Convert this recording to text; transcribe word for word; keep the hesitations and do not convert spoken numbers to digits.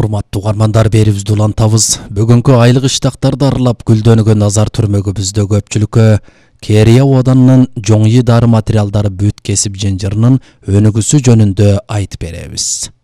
Урматтуу угармандар, берибизди улантабыз. Бүгүнкү айлык иштактарды аралап гүлдөнгөн назар түрмөгүбүздө көпчүлүккө Керия оданынын жоңи дары материалдары бүт кесип жынжырынын өнүгүүсү жөнүндө айтып беребиз.